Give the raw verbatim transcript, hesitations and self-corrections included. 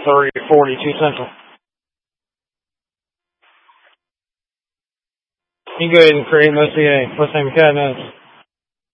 three forty-two Central. You go ahead and create no C A. First name Cat knows.